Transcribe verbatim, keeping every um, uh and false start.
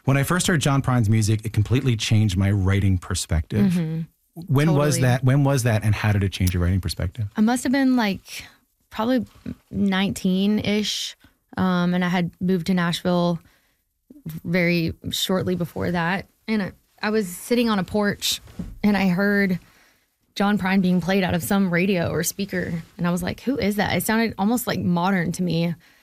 When I first heard John Prine's music, it completely changed my writing perspective. Mm-hmm. When Totally. was that? When was that? And how did it change your writing perspective? I must have been like probably nineteen-ish. Um, and I had moved to Nashville very shortly before that. And I, I was sitting on a porch and I heard John Prine being played out of some radio or speaker. And I was like, who is that? It sounded almost like modern to me.